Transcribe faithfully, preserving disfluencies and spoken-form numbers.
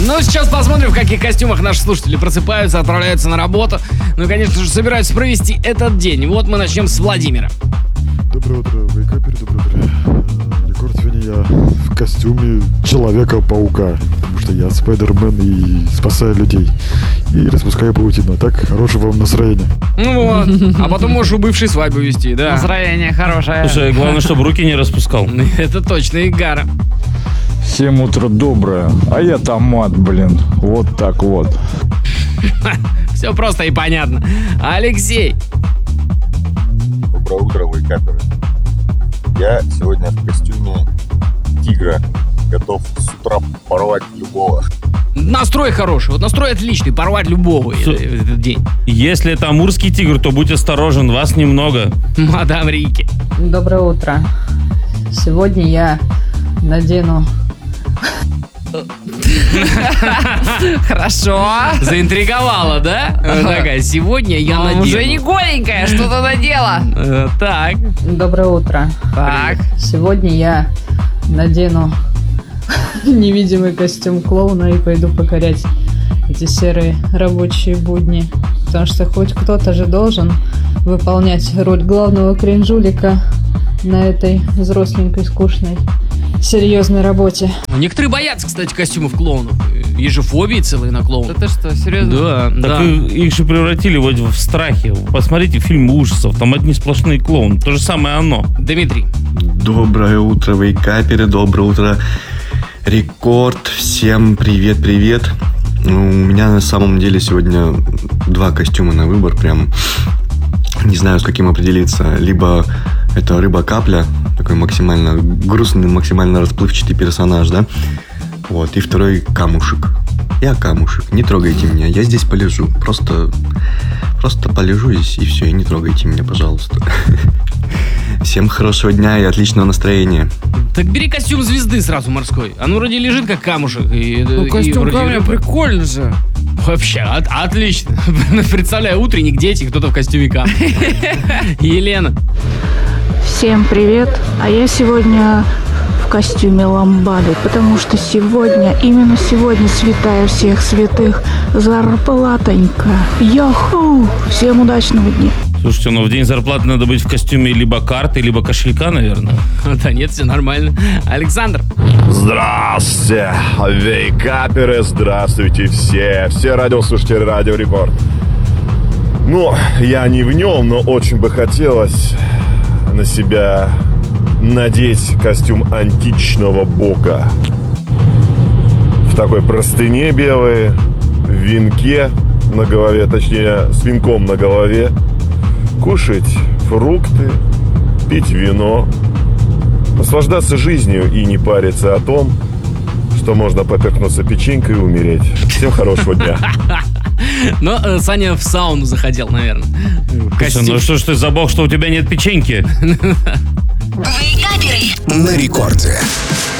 Ну, сейчас посмотрим, в каких костюмах наши слушатели просыпаются, отправляются на работу. Ну, конечно же, собираются провести этот день. Вот мы начнем с Владимира. Доброе утро, вейкапер, доброе утро. Рекорд сегодня я в костюме Человека-паука, потому что я Спайдермен и спасаю людей. И распускаю паутину. Так, хорошего вам настроения. Ну вот, а потом можешь у бывшей свадьбу вести, да. Настроение хорошее. Слушай, главное, чтобы руки не распускал. Это точно, Игара. Всем утро доброе, а я томат, блин, вот так вот. Все просто и понятно. Алексей. Доброе утро, вейкаперы. Я сегодня в костюме тигра, готов с утра порвать любого. Настрой хороший, вот настрой отличный, порвать любого С- этот, этот день. Если это амурский тигр, то будь осторожен, вас немного. Мадам Рики. Доброе утро. Сегодня я надену... Хорошо. Заинтриговала, да? Вот такая, сегодня я Ну, надену. уже не голенькая, что-то надела. Э, Так. Доброе утро. Так. Сегодня я надену невидимый костюм клоуна и пойду покорять эти серые рабочие будни. Потому что хоть кто-то же должен выполнять роль главного кринжулика на этой взросленькой, скучной, серьезной работе. Некоторые боятся, кстати, костюмов клоунов. Есть же фобии целые на Да клоунов. ты что, серьезно? Да, Так да. и- их же превратили вот в страхи. Посмотрите фильмы ужасов, там одни сплошные клоуны. То же самое оно. Дмитрий. Доброе утро, вейкаперы, доброе утро, Рекорд, всем привет-привет. Ну, у меня на самом деле сегодня два костюма на выбор, прям не знаю, с каким определиться. Либо это рыба-капля, такой максимально грустный, максимально расплывчатый персонаж, да? Вот, и второй камушек. Я камушек, не трогайте меня, я здесь полежу. Просто, просто полежу здесь и все, и не трогайте меня, пожалуйста. Всем хорошего дня и отличного настроения. Так бери костюм звезды сразу морской. Он вроде лежит как камушек. И, Ну, и костюм вроде камня рыба. прикольно же. Вообще, от- отлично. Представляю, утренник, дети, кто-то в костюме камня. Елена. Всем привет! А я сегодня в костюме ламбады, потому что сегодня, именно сегодня святая всех святых, зарплатонька. Йоху! Всем удачного дня! Слушайте, ну в день зарплаты надо быть в костюме либо карты, либо кошелька, наверное. Да нет, все нормально. Александр. Здравствуйте, вейкаперы, здравствуйте все, все радиослушатели Радио Рекорд. Ну, я не в нем, но очень бы хотелось на себя надеть костюм античного бога. В такой простыне белой, в венке на голове, точнее, с венком на голове, кушать фрукты, пить вино, наслаждаться жизнью и не париться о том, что можно поперхнуться печенькой и умереть. Всем хорошего дня. Но э, Саня в сауну заходил, наверное. В Слушай, костюме. ну что ж ты за бог, что у тебя нет печеньки? На рекорде.